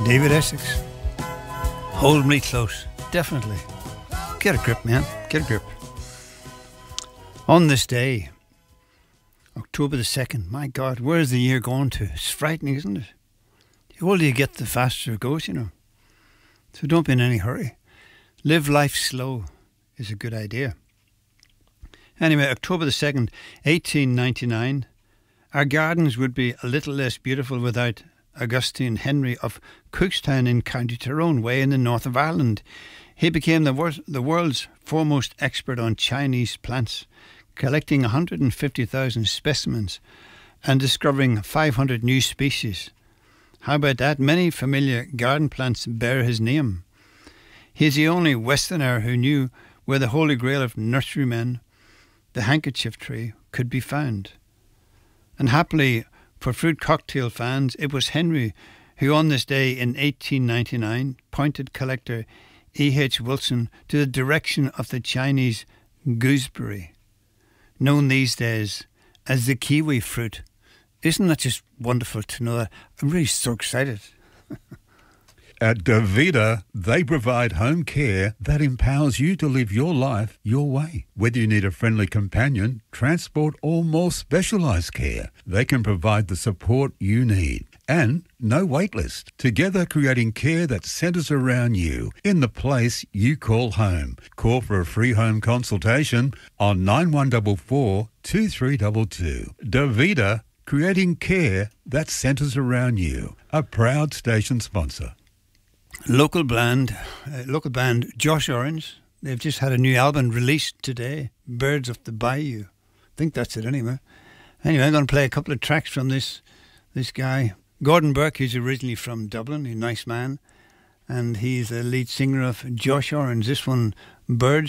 David Essex. Hold me close. Definitely. Get a grip, man. Get a grip. On this day, October the 2nd, my God, where's the year going to? It's frightening, isn't it? The older you get, the faster it goes, you know. So don't be in any hurry. Live life slow is a good idea. Anyway, October the 2nd, 1899, our gardens would be a little less beautiful without Augustine Henry of Cookstown in County Tyrone, way in the north of Ireland. He became the world's foremost expert on Chinese plants, collecting 150,000 specimens and discovering 500 new species. How about that? Many familiar garden plants bear his name. He is the only Westerner who knew where the holy grail of nurserymen, the handkerchief tree, could be found. And happily for fruit cocktail fans, it was Henry who on this day in 1899 pointed collector E.H. Wilson to the direction of the Chinese gooseberry, known these days as the kiwi fruit. Isn't that just wonderful to know that? I'm really so excited. At Davida, they provide home care that empowers you to live your life your way. Whether you need a friendly companion, transport or more specialised care, they can provide the support you need. And no wait list. Together creating care that centres around you in the place you call home. Call for a free home consultation on 9144 2322. Davida, creating care that centres around you. A proud station sponsor. Local band Josh Orange. They've just had a new album released today, Birds of the Bayou. I think that's it anyway. Anyway, I'm going to play a couple of tracks from this guy. Gordon Burke, who's originally from Dublin, he's a nice man. And he's the lead singer of Josh Orange. This one, Birds